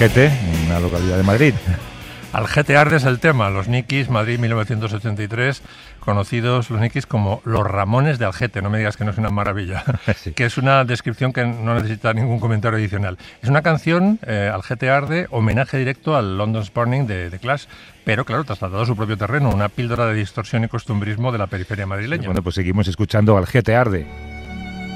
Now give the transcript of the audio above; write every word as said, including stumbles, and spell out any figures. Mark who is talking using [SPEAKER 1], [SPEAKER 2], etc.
[SPEAKER 1] Algete, una localidad de Madrid.
[SPEAKER 2] Algete arde es el tema, los Nikis, Madrid mil novecientos setenta y tres, conocidos los Nikis como los Ramones de Algete, no me digas que no es una maravilla, sí. Que es una descripción que no necesita ningún comentario adicional. Es una canción, eh, Algete arde, homenaje directo al London's Burning de The Clash, pero claro, trasladado a su propio terreno, una píldora de distorsión y costumbrismo de la periferia madrileña.
[SPEAKER 1] Sí, bueno, pues seguimos escuchando Algete arde.